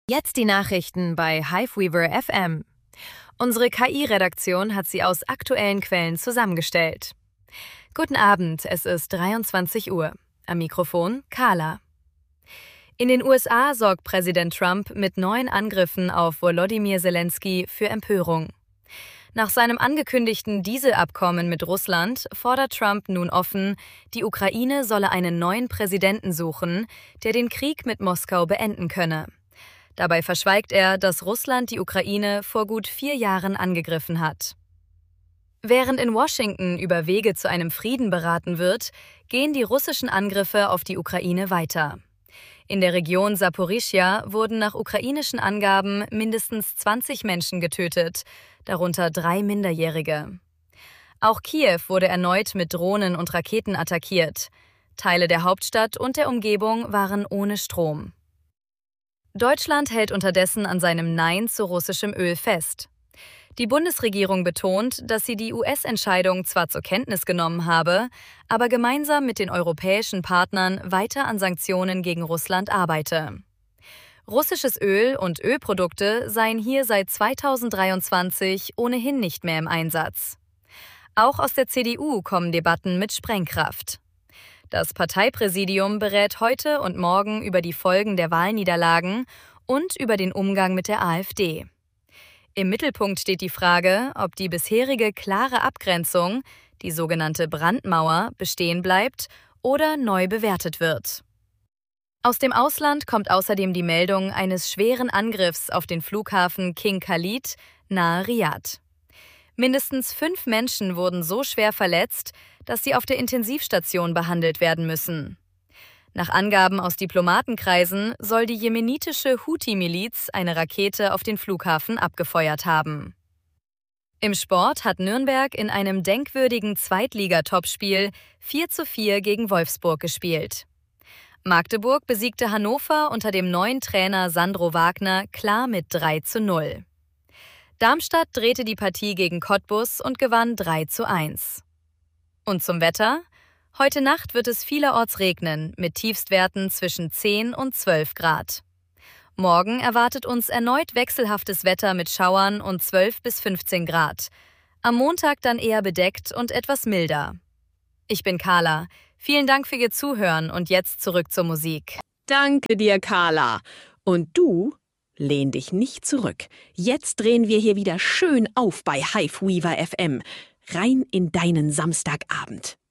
Jetzt die Nachrichten bei Hiveweaver FM. Unsere KI-Redaktion hat sie aus aktuellen Quellen zusammengestellt. Guten Abend, es ist 23 Uhr. Am Mikrofon Carla. In den USA sorgt Präsident Trump mit neuen Angriffen auf Volodymyr Zelensky für Empörung. Nach seinem angekündigten Dieselabkommen mit Russland fordert Trump nun offen, die Ukraine solle einen neuen Präsidenten suchen, der den Krieg mit Moskau beenden könne. Dabei verschweigt er, dass Russland die Ukraine vor gut 4 Jahren angegriffen hat. Während in Washington über Wege zu einem Frieden beraten wird, gehen die russischen Angriffe auf die Ukraine weiter. In der Region Saporischschja wurden nach ukrainischen Angaben mindestens 20 Menschen getötet, darunter 3 Minderjährige. Auch Kiew wurde erneut mit Drohnen und Raketen attackiert. Teile der Hauptstadt und der Umgebung waren ohne Strom. Deutschland hält unterdessen an seinem Nein zu russischem Öl fest. Die Bundesregierung betont, dass sie die US-Entscheidung zwar zur Kenntnis genommen habe, aber gemeinsam mit den europäischen Partnern weiter an Sanktionen gegen Russland arbeite. Russisches Öl und Ölprodukte seien hier seit 2023 ohnehin nicht mehr im Einsatz. Auch aus der CDU kommen Debatten mit Sprengkraft. Das Parteipräsidium berät heute und morgen über die Folgen der Wahlniederlagen und über den Umgang mit der AfD. Im Mittelpunkt steht die Frage, ob die bisherige klare Abgrenzung, die sogenannte Brandmauer, bestehen bleibt oder neu bewertet wird. Aus dem Ausland kommt außerdem die Meldung eines schweren Angriffs auf den Flughafen King Khalid nahe Riad. Mindestens 5 Menschen wurden so schwer verletzt, dass sie auf der Intensivstation behandelt werden müssen. Nach Angaben aus Diplomatenkreisen soll die jemenitische Houthi-Miliz eine Rakete auf den Flughafen abgefeuert haben. Im Sport hat Nürnberg in einem denkwürdigen Zweitliga-Topspiel 4:4 gegen Wolfsburg gespielt. Magdeburg besiegte Hannover unter dem neuen Trainer Sandro Wagner klar mit 3:0. Darmstadt drehte die Partie gegen Cottbus und gewann 3:1. Und zum Wetter? Heute Nacht wird es vielerorts regnen, mit Tiefstwerten zwischen 10 und 12 Grad. Morgen erwartet uns erneut wechselhaftes Wetter mit Schauern und 12 bis 15 Grad. Am Montag dann eher bedeckt und etwas milder. Ich bin Carla. Vielen Dank für Ihr Zuhören und jetzt zurück zur Musik. Danke dir, Carla. Und du? Lehn dich nicht zurück. Jetzt drehen wir hier wieder schön auf bei Hiveweaver FM. Rein in deinen Samstagabend.